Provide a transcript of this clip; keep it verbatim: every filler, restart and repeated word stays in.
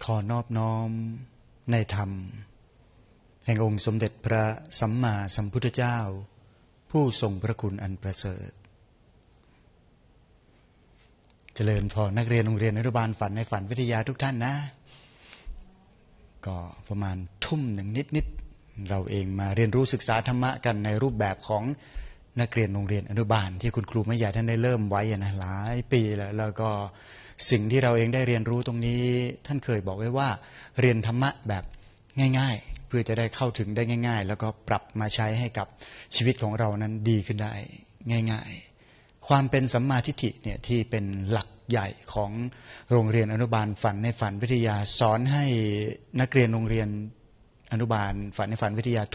ขอนอบน้อมในธรรมแห่งองค์สมเด็จพระสัมมาสัมพุทธเจ้าผู้ทรงพระคุณอันประเสริฐเจริญพรนักเรียนโรงเรียนอนุบาลฝันในฝันวิทยาทุกท่านนะก็ประมาณทุ่มหนึ่งนิดๆเราเองมาเรียนรู้ศึกษาธรรมะกันในรูปแบบของนักเรียนโรงเรียนอนุบาลที่คุณครูแม่ใหญ่ท่านได้เริ่มไว้นะหลายปีแล้วแล้วก็สิ่งที่เราเองได้เรียนรู้ตรงนี้ท่านเคยบอกไว้ว่าเรียนธรรมะแบบง่ายๆเพื่อจะได้เข้าถึงได้ง่ายๆแล้วก็ปรับมาใช้ให้กับชีวิตของเรานั้นดีขึ้นได้ง่ายๆความเป็นสัมมาทิฏฐิเนี่ยที่เป็นหลักใหญ่ของโรงเรียนอนุบาลฝันในฝันวิทยาสอนให้นักเรียนโรงเรียนอนุบาลฝันในฝันวิทยา